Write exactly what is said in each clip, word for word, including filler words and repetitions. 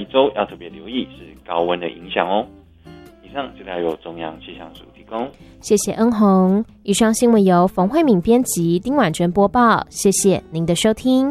周要特别留意是高温的影响哦。以上资料由中央气象署提供， 谢谢恩宏。以上新闻由冯慧敏编辑，丁婉娟播报，谢谢您的收听。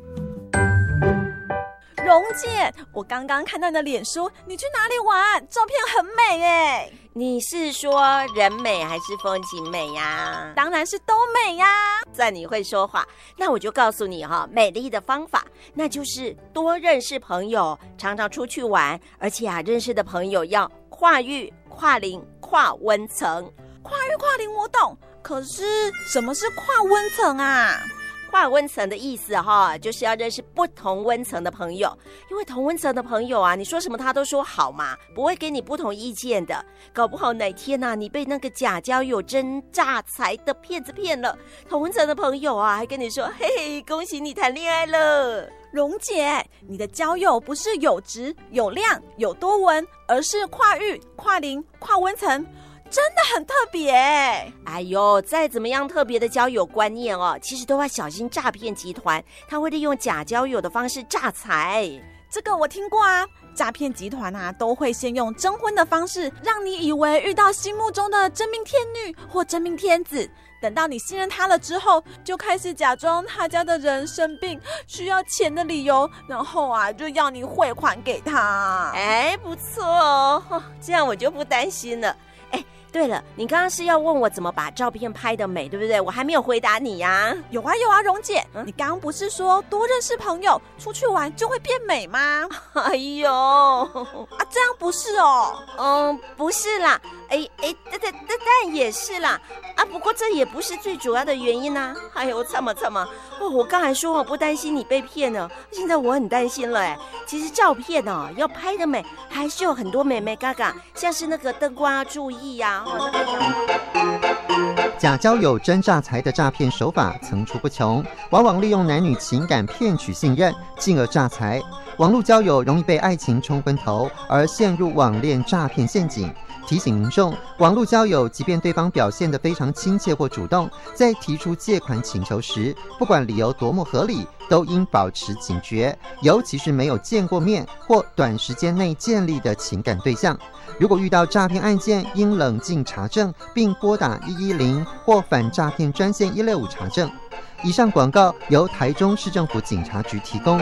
蓉姐，我刚刚看到你的脸书，你去哪里玩？照片很美耶。 你是说人美还是风景美呀？ 当然是都美呀。 算你会说话，那我就告诉你哈，美丽的方法，那就是多认识朋友，常常出去玩，而且啊，认识的朋友要跨域、跨龄、跨温层。 跨域跨龄我懂，可是什么是跨温层啊？ 跨温层的意思哈，就是要认识不同温层的朋友，因为同温层的朋友啊，你说什么他都说好嘛，不会给你不同意见的。搞不好哪天啊，你被那个假交友真诈财的骗子骗了，同温层的朋友啊，还跟你说，嘿嘿，恭喜你谈恋爱了。 蓉姐，你的交友不是有质、有量、有多温，而是跨域、跨龄、跨温层。真的很特别。 哎呦，再怎么样特别的交友观念哦，其实都要小心诈骗集团，他会利用假交友的方式诈财。 这个我听过啊，诈骗集团啊都会先用征婚的方式，让你以为遇到心目中的真命天女或真命天子，等到你信任他了之后，就开始假装他家的人生病需要钱的理由，然后啊就要你汇款给他。 哎，不错哦，这样我就不担心了。对了，你刚刚是要问我怎么把照片拍得美，对不对？我还没有回答你呀。 有啊有啊，蓉姐，嗯、你刚刚不是说多认识朋友，出去玩就会变美吗？ 哎呦， 啊，这样不是哦。 嗯，不是啦，哎哎，但但但但也是啦。啊，不过这也不是最主要的原因啊。哎呦，惨嘛惨嘛！哦，我刚才说我不担心你被骗了，现在我很担心了哎。其实照片哦，要拍得美，还是有很多美美嘎嘎，像是那个灯光要注意呀、啊。哦，那个假交友真诈财的诈骗手法层出不穷，往往利用男女情感骗取信任，进而诈财。网络交友容易被爱情冲昏头，而陷入网恋诈骗陷阱。提醒民众，网络交友即便对方表现得非常亲切或主动，在提出借款请求时，不管理由多么合理，都应保持警觉，尤其是没有见过面或短时间内建立的情感对象。如果遇到诈骗案件，应冷静查证，并拨打一一零或反诈骗专线一六五查证。以上广告由台中市政府警察局提供。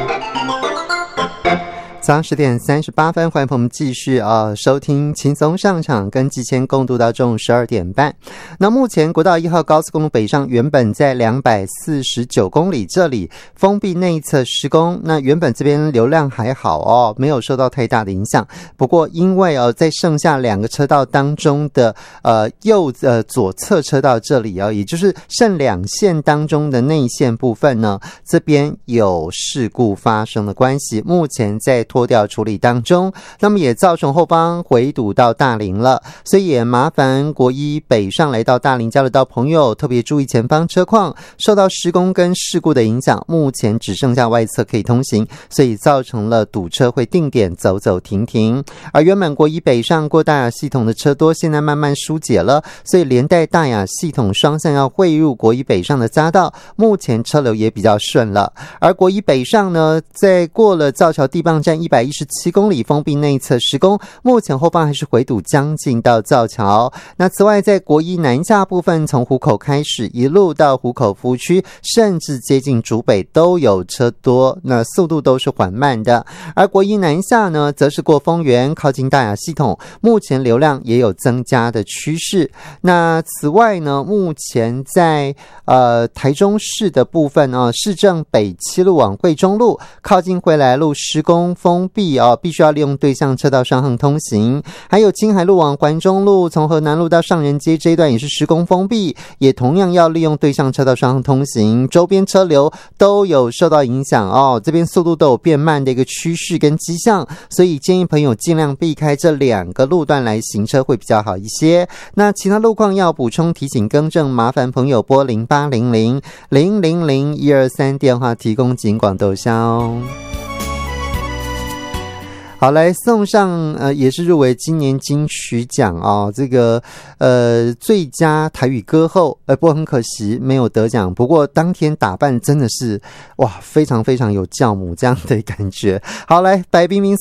早上十点三十八分，欢迎朋友们继续呃收听轻松上场，跟季谦共度到中午十二点半。那目前国道一号高速公路北上原本在两百四十九公里这里封闭内侧施工，那原本这边流量还好哦，没有受到太大的影响。不过因为呃在剩下两个车道当中的呃右呃左侧车道这里啊、哦，也就是剩两线当中的内线部分呢，这边有事故发生的关系，目前在拖吊处理当中，那么也造成后方回堵到大林了，所以也麻烦国一北上来到大林交流道朋友特别注意前方车况，受到施工跟事故的影响，目前只剩下外侧可以通行，所以造成了堵车会定点走走停停。而原本国一北上过大雅系统的车多，现在慢慢疏解了，所以连带大雅系统双向要汇入国一北上的匝道，目前车流也比较顺了。而国一北上呢，在过了造桥地磅站一百一十七公里封闭内侧施工，目前后方还是回堵将近到造桥。那此外在国一南下部分，从湖口开始一路到湖口服务区，甚至接近竹北都有车多，那速度都是缓慢的。而国一南下呢，则是过丰原靠近大雅系统，目前流量也有增加的趋势。那此外呢，目前在呃台中市的部分呢、哦，市政北七路往惠中路靠近惠来路施工封闭哦，必须要利用对向车道双向通行。还有青海路往环中路从河南路到上人街这一段也是施工封闭，也同样要利用对向车道双向通行，周边车流都有受到影响哦，这边速度都有变慢的一个趋势跟迹象，所以建议朋友尽量避开这两个路段来行车会比较好一些。那其他路况要补充提醒更正，麻烦朋友拨零八零零零零零一二三电话提供警广豆销。好，来送上呃，也是入围今年金曲奖哦，这个呃最佳台语歌后，呃，不过很可惜没有得奖。不过当天打扮真的是哇，非常非常有教母这样的感觉。好，来白冰冰